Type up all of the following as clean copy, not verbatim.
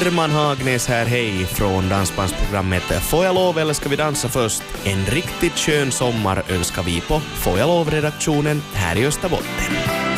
Herman Hagnäs här, hej från dansbandsprogrammet Får jag lov eller ska vi dansa först? En riktigt skön sommar önskar vi på Får jag lov-redaktionen här i Österbotten.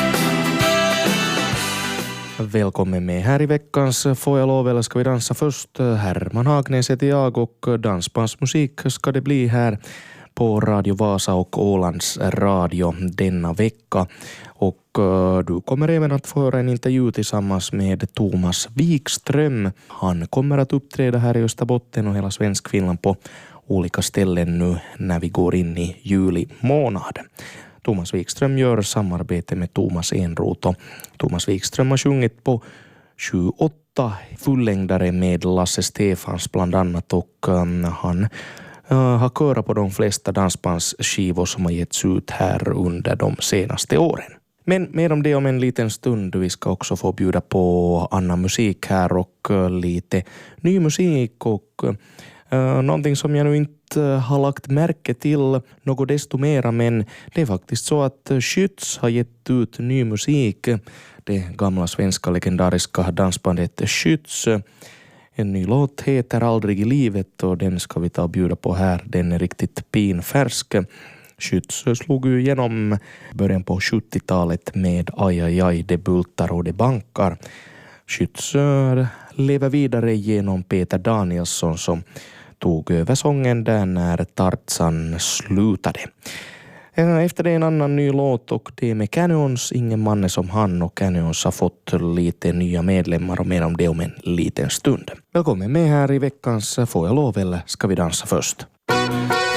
Välkommen med här i veckans Får jag lov eller ska vi dansa först? Herman Hagnäs heter jag och dansbandsmusik ska det bli här på Radio Vasa och Ålands Radio denna vecka. Och du kommer även att få höra en intervju tillsammans med Thomas Wikström. Han kommer att uppträda här i Österbotten och hela Svenskfinland på olika ställen nu när vi går in i juli månad. Thomas Wikström gör samarbete med Thomas Enroth och Thomas Wikström har sjungit på 28 fullängdare med Lasse Stefans bland annat och han har körat på de flesta dansbandsskivor som har getts ut här under de senaste åren. Men mer om det om en liten stund. Vi ska också få bjuda på annan musik här och lite ny musik och någonting som jag nu inte har lagt märke till något desto mera, men det är faktiskt så att Schütz har gett ut ny musik. Det gamla svenska legendariska dansbandet Schütz. En ny låt heter Aldrig i livet och den ska vi ta och bjuda på här. Den är riktigt pinfärsk. Schütz slog ju igenom början på 70-talet med Aj aj aj, det bultar och det bankar. Schütz lever vidare genom Peter Danielsson som tog över sången där när Tarzan slutade. Efter det en annan ny låt och det är med Canyons, ingen man är som han, och Canyons har fått lite nya medlemmar och mer om det om en liten stund. Välkommen med här i veckans Får jag lov eller ska vi dansa först?